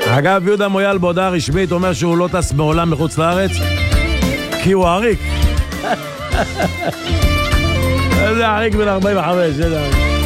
אגב, יהודה מויאל בהודעה רשמית אומר שהוא לא טס מעולם מחוץ לארץ כי הוא עריק. איזה עריק בן 45, זה עריק.